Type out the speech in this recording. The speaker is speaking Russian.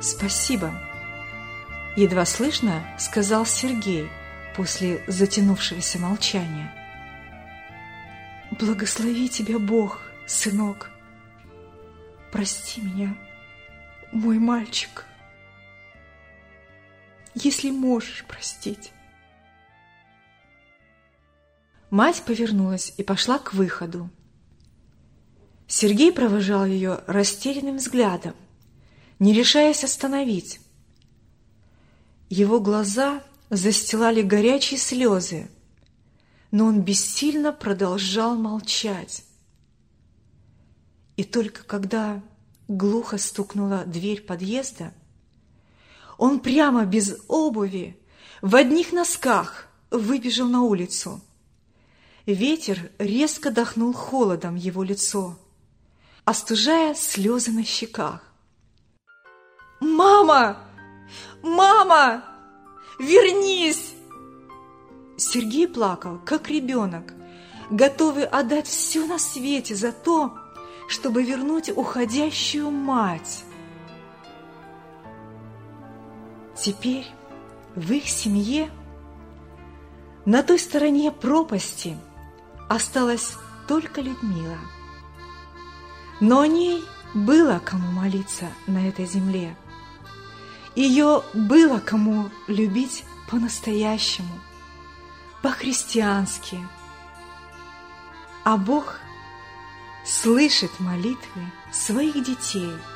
спасибо», — едва слышно сказал Сергей после затянувшегося молчания. «Благослови тебя Бог, сынок. Прости меня, мой мальчик, если можешь простить». Мать повернулась и пошла к выходу. Сергей провожал ее растерянным взглядом, не решаясь остановить. Его глаза застилали горячие слезы, но он бессильно продолжал молчать. И только когда глухо стукнула дверь подъезда, он прямо без обуви, в одних носках, выбежал на улицу. Ветер резко дохнул холодом его лицо, остужая слезы на щеках. «Мама! Мама! Вернись!» Сергей плакал, как ребенок, готовый отдать все на свете за то, чтобы вернуть уходящую мать. Теперь в их семье, на той стороне пропасти, осталась только Людмила. Но о ней было кому молиться на этой земле. Ее было кому любить по-настоящему, по-христиански. А Бог слышит молитвы своих детей.